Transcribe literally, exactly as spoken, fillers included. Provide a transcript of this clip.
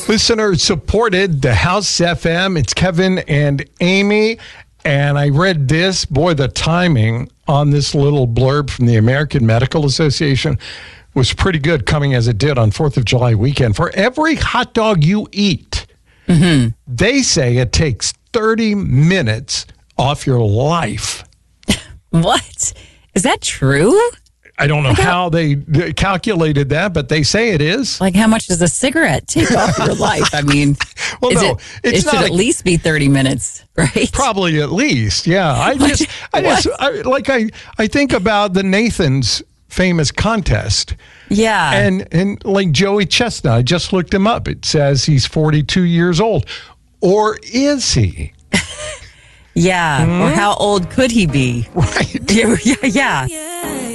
Listener supported the House F M. It's Kevin and Amy. And I read this. Boy, the timing on this little blurb from the American Medical Association was pretty good, coming as it did on fourth of July weekend. For every hot dog you eat, mm-hmm. they say it takes thirty minutes off your life. What? Is that true? I don't know how they calculated that, but they say it is. Like, how much does a cigarette take off your life? I mean, well, is no, it, it's it not should a, at least be thirty minutes, right? Probably at least, yeah. I just, I just, I, like, I, I think about the Nathan's famous contest. Yeah. And, and like Joey Chestnut, I just looked him up. It says he's forty-two years old. Or is he? Yeah. Mm-hmm. Or how old could he be? Right. Yeah. Yeah.